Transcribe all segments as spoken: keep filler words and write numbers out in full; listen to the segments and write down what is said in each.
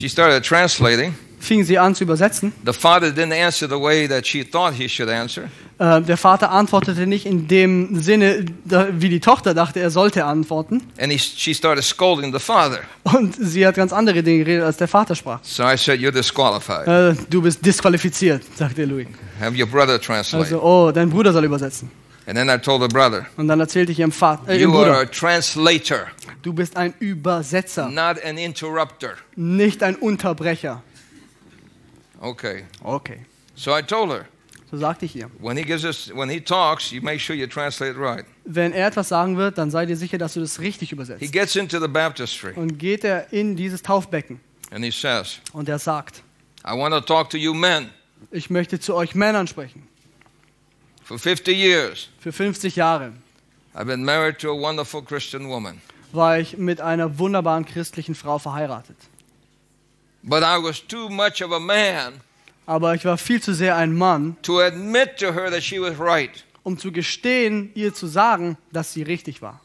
She started translating. Fing sie an zu übersetzen. The father didn't answer the way that she thought he should answer. Äh, der Vater antwortete nicht in dem Sinne, da, wie die Tochter dachte, er sollte antworten. And he, she started scolding the father. Und sie hat ganz andere Dinge geredet, als der Vater sprach. So I said, you're disqualified. Äh, du bist disqualifiziert, sagte Louis. Have your brother translate. Also, oh, dein Bruder soll übersetzen. And then I told the brother, Und dann erzählte ich ihrem, Vater, äh, ihrem you are Bruder, a translator, du bist ein Übersetzer, not an interrupter. nicht ein Unterbrecher. Okay. Okay, So I told her, so sagte ich ihr. when he gives us, when he talks, you make sure you translate it right. Wenn er etwas sagen wird, dann sei dir sicher, dass du das richtig He übersetzt. gets into the baptistry Und geht er in dieses Taufbecken and he says, und er sagt, I want to talk to you men. ich möchte zu euch Männern sprechen. For fifty years, Für fünfzig Jahre I've been married to a wonderful Christian woman. war ich mit einer wunderbaren christlichen Frau verheiratet. But I was too much of a man Aber ich war viel zu sehr ein Mann, to admit to her that she was right. um zu gestehen, ihr zu sagen, dass sie richtig war.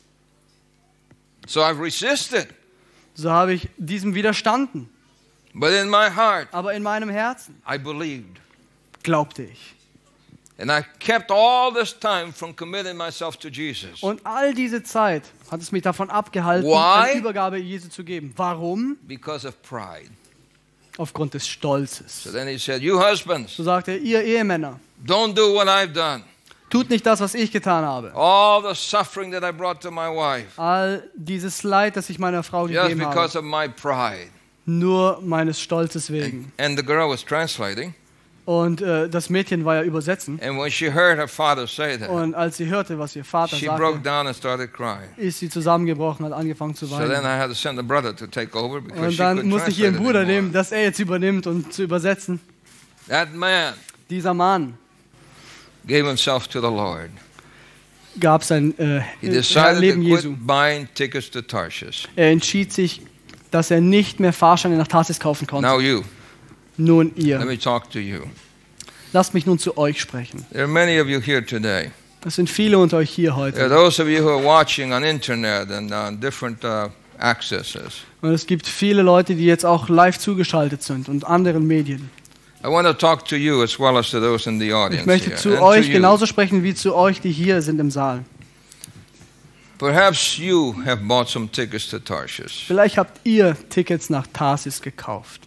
So I've resisted. So habe ich diesem widerstanden. But in my heart, Aber in meinem Herzen I believed. glaubte ich. And I kept all this time from committing myself to Jesus. Und all diese Zeit hat es mich davon abgehalten, Why? eine Übergabe Jesu zu geben. Warum? Because of pride. Aufgrund des Stolzes. So then he said, you husbands, So sagte er, ihr Ehemänner, don't do what I've done. tut nicht das, was ich getan habe. All the suffering that I brought to my wife, All dieses Leid, das ich meiner Frau just gegeben habe, because of my pride. nur meines Stolzes wegen. And the girl was translating. Und äh, das Mädchen war ja übersetzen. And when she heard her father say that, Und als sie hörte, was ihr Vater she broke sagte, down and started crying. ist sie zusammengebrochen, hat angefangen zu So then weinen. I had to send the brother to take over because Und she dann couldn't musste ich translate ihren Bruder it nehmen, anymore. dass er jetzt übernimmt und zu übersetzen. That man Dieser Mann gave himself to the Lord. gab sein äh, He äh, decided Leben to Jesu. quit buying tickets to Tarshish. Er entschied sich, dass er nicht mehr Fahrscheine nach Tarsis kaufen konnte. Now you, Nun let ihr. me talk to you. Lasst mich nun zu euch sprechen. There are many of you here today. Es sind viele unter euch hier There are heute. those of you who are watching on internet and on different uh, accesses. Und es gibt viele Leute, die jetzt auch live zugeschaltet sind und anderen Medien. I want to talk to you as well as to those in the audience Ich möchte here. zu And to euch you. genauso sprechen wie zu euch, die hier sind im Saal. Perhaps you have bought some tickets to Tarshish. Vielleicht habt ihr Tickets nach Tarsis gekauft.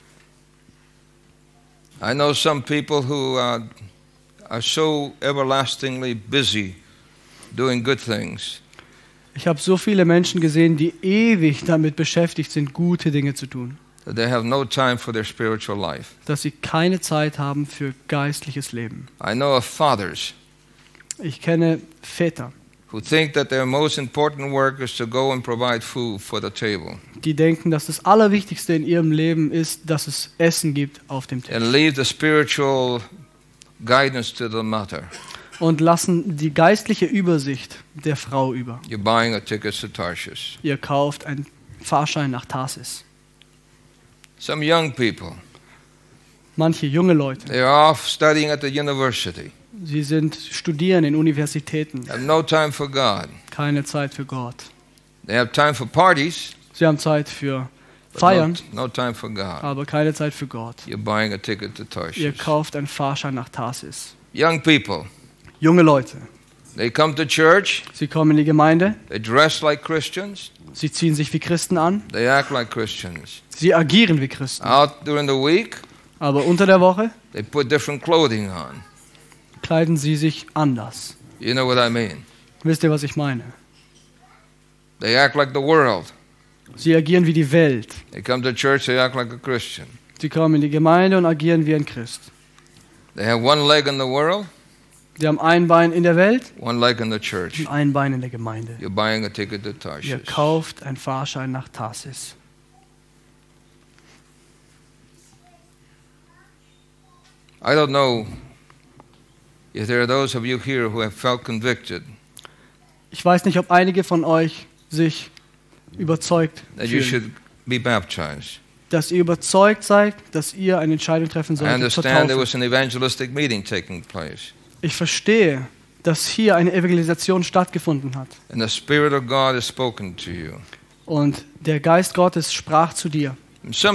I know some people who uh, are so everlastingly busy doing good things Ich habe so viele Menschen gesehen, die ewig damit beschäftigt sind, gute Dinge zu tun, that they have no time for their spiritual life. dass sie keine Zeit haben für geistliches Leben. I know of fathers Ich kenne Väter, who think that their most important work is to go and provide food for the table die denken, dass das Allerwichtigste in ihrem Leben ist, dass es Essen gibt auf dem Tisch. and leave the spiritual guidance to the mother. Und lassen die geistliche Übersicht der Frau über. You're buying a ticket to Tarshish. Ihr kauft einen Fahrschein nach Tarsis. Some young people, Manche junge Leute, they are off studying at the university, sie sind studieren in Universitäten, have no time for God. keine Zeit für Gott. They have time for parties, Sie haben Zeit für but Feiern, no, no time for God. aber keine Zeit für Gott. You're buying a ticket to Ihr Tarshish. kauft einen Fahrschein nach Tarsis. Young people, Junge Leute, they come to church, sie kommen in die Gemeinde, they dress like Christians, sie ziehen sich wie Christen an, they act like Christians. sie agieren wie Christen. Out during the week, Aber unter der Woche they put different clothing on. kleiden sie sich anders. You know what I mean? Wisst ihr, was ich meine? They act like the world. Sie agieren wie die Welt. They come to church, they act like a Christian. Sie kommen in die Gemeinde und agieren wie ein Christ. They have one leg in the world, Sie haben ein Bein in der Welt one leg in the church. und ein Bein in der Gemeinde. You're buying a ticket to Ihr Tarshish. kauft einen Fahrschein nach Tarsis. I don't know if there are those of you here who have felt convicted Ich weiß nicht, ob einige von euch sich überzeugt that you fühlen, should be baptized. dass ihr überzeugt seid, dass ihr eine Entscheidung treffen I solltet zur understand there Taufe. was an evangelistic meeting taking place, Ich verstehe, dass hier eine Evangelisation stattgefunden hat and the Spirit of God has spoken to you. und der Geist Gottes sprach zu dir. And some